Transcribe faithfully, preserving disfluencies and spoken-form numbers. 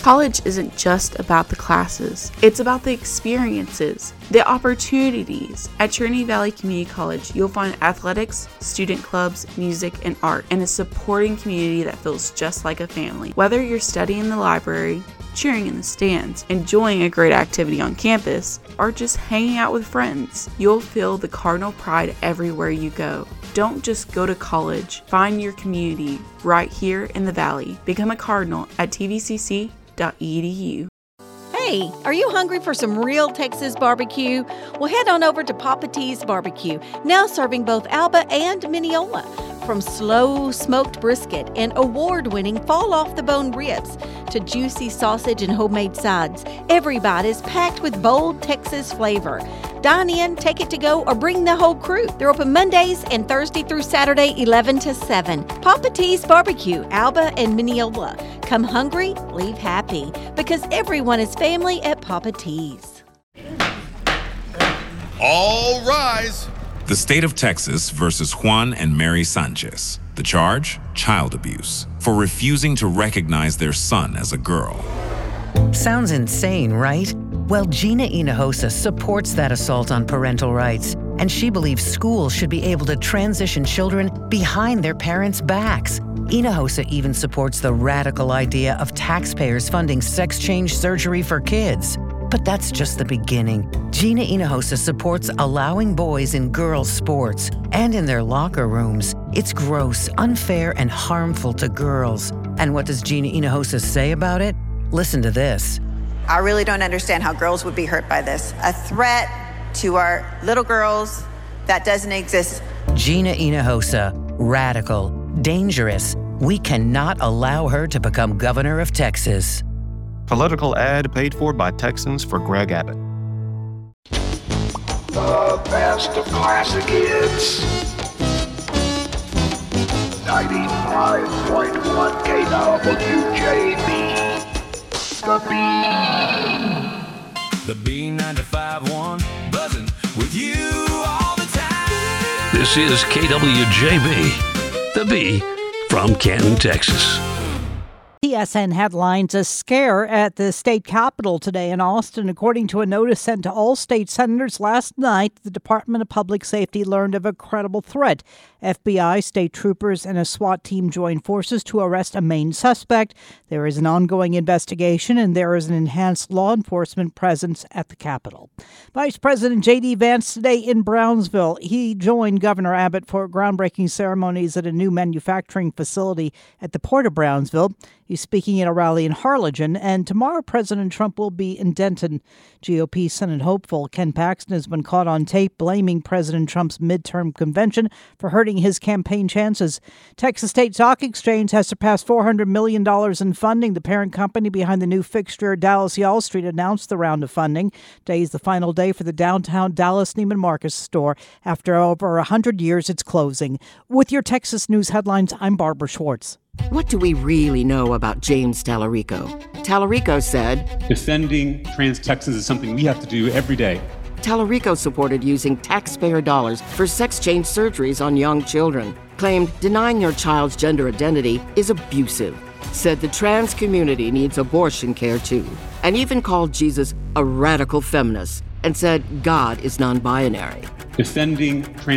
College isn't just about the classes, it's about the experiences, the opportunities. At Trinity Valley Community College, you'll find athletics, student clubs, music, and art, and a supporting community that feels just like a family. Whether you're studying in the library, cheering in the stands, enjoying a great activity on campus, or just hanging out with friends, you'll feel the Cardinal pride everywhere you go. Don't just go to college, find your community right here in the Valley. Become a Cardinal at T V C C dot E D U. Hey, are you hungry for some real Texas barbecue? Well, head on over to Papa T's Barbecue, now serving both Alba and Mineola. From slow smoked brisket and award-winning fall-off-the-bone ribs to juicy sausage and homemade sides, every bite is packed with bold Texas flavor. Dine in, take it to go, or bring the whole crew. They're open Mondays and Thursday through Saturday, eleven to seven. Papa T's Barbecue, Alba and Mineola. Come hungry, leave happy, because everyone is family at Papa T's. All rise. The state of Texas versus Juan and Mary Sanchez. The charge? Child abuse. For refusing to recognize their son as a girl. Sounds insane, right? Well, Gina Hinojosa supports that assault on parental rights, and she believes schools should be able to transition children behind their parents' backs. Hinojosa even supports the radical idea of taxpayers funding sex change surgery for kids. But that's just the beginning. Gina Hinojosa supports allowing boys in girls' sports and in their locker rooms. It's gross, unfair, and harmful to girls. And what does Gina Hinojosa say about it? Listen to this. I really don't understand how girls would be hurt by this. A threat to our little girls that doesn't exist. Gina Hinojosa, radical, dangerous. We cannot allow her to become governor of Texas. Political ad paid for by Texans for Greg Abbott. The best of classic hits. ninety-five point one K W J B. The B. The B ninety-five point one, buzzing with you all the time. This is K W J B, the B from Canton, Texas. T S N headlines: a scare at the state capitol today in Austin. According to a notice sent to all state senators last night, the Department of Public Safety learned of a credible threat. F B I, state troopers, and a SWAT team joined forces to arrest a main suspect. There is an ongoing investigation, and there is an enhanced law enforcement presence at the Capitol. Vice President J D. Vance today in Brownsville. He joined Governor Abbott for groundbreaking ceremonies at a new manufacturing facility at the Port of Brownsville. He's speaking at a rally in Harlingen, and tomorrow President Trump will be in Denton. G O P Senate hopeful Ken Paxton has been caught on tape blaming President Trump's midterm convention for hurting his campaign chances. Texas State Stock Exchange has surpassed four hundred million dollars in funding. The parent company behind the new fixture, Dallas Y'all Street, announced the round of funding. Today is the final day for the downtown Dallas Neiman Marcus store. After over one hundred years, it's closing. With your Texas News headlines, I'm Barbara Schwartz. What do we really know about James Tallarico? Tallarico said, defending trans Texans is something we have to do every day. Tallarico supported using taxpayer dollars for sex change surgeries on young children. Claimed denying your child's gender identity is abusive. Said the trans community needs abortion care too. And even called Jesus a radical feminist and said God is non-binary. Defending trans